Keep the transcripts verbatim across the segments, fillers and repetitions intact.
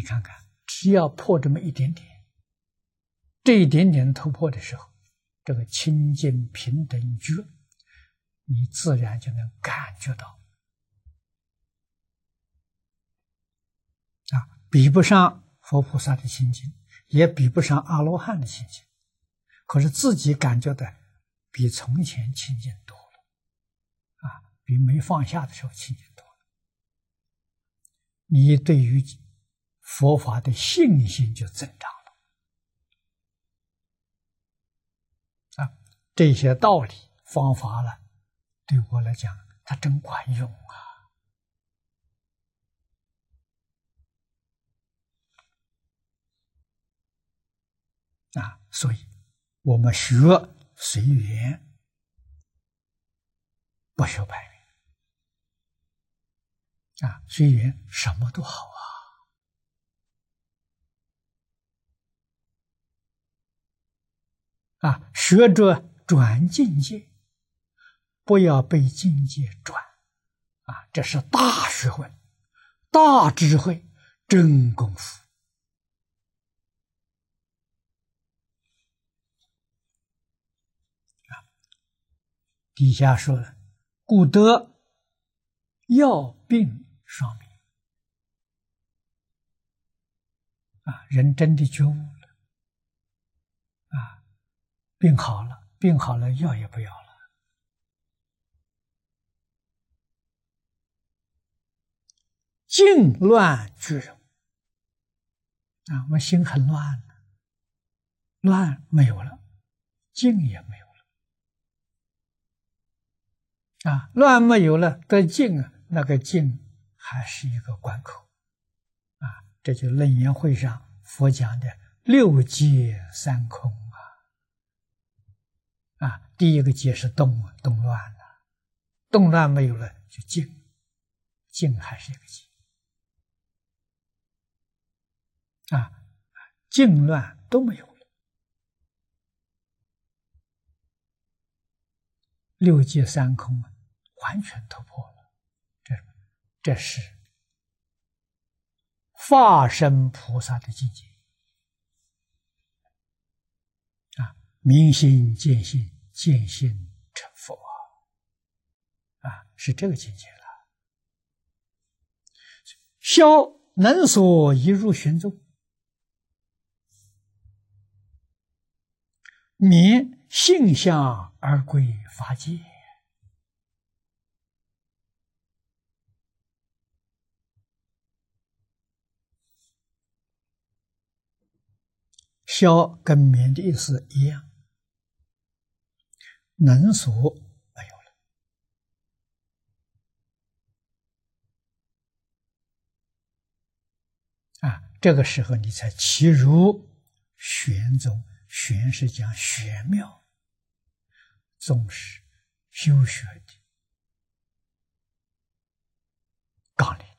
看看，只要破这么一点点，这一点点突破的时候，这个清净平等觉，你自然就能感觉到。啊，比不上佛菩萨的清净，也比不上阿罗汉的清净，可是自己感觉到比从前清净多了，啊，比没放下的时候清净多了。你对于佛法的信心就增长了。啊，这些道理方法呢，对我来讲，它真管用啊！啊，所以我们学随缘，不学百缘。啊，随缘什么都好啊！啊，学着转境界，不要被境界转。啊，这是大学问、大智慧、真功夫。底下说了，故得药病双明。啊，人真的觉悟了，啊，病好了，病好了，药也不要了。境乱俱融。啊，我们心很乱，乱没有了，境也没有了。啊，乱没有了，得静啊，那个静还是一个关口。啊，这就楞严会上佛讲的六界三空啊。啊，第一个界是动，动乱了，动乱没有了就静，静还是一个界。啊，静乱都没有了，六界三空啊，完全突破了。这这是化身菩萨的境界啊！明心见性，见性成佛啊！是这个境界了。消能所一入寻踪，免性相而归法界。消跟免的意思一样，能所没有了啊，这个时候你才契入玄宗。玄是讲玄妙，宗是修学的纲领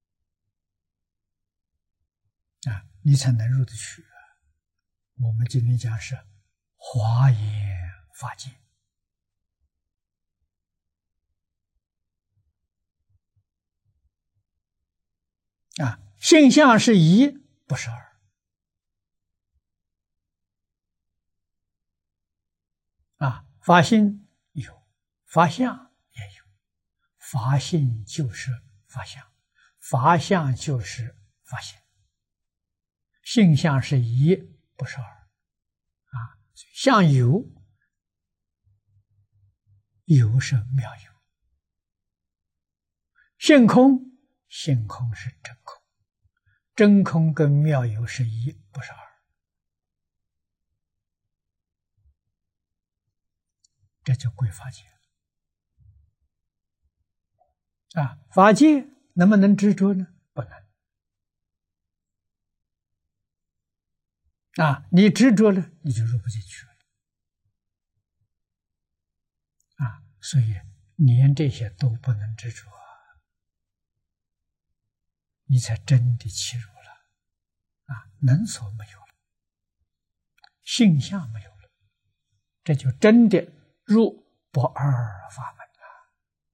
啊，你才能入得去。我们今天讲是华严法界啊，性相是一，不是二啊。法性有，法相也有，法性就是法相，法相就是法性，性相是一，不是二啊。相有，有是妙有，性空，性空是真空，真空跟妙有是一，不是二。这就归法界啊！法界能不能执着呢？不能啊！你执着了，你就入不进去了啊！所以连这些都不能执着啊，你才真的契入了啊！能所没有了，性相没有了，这就真的入不二法门。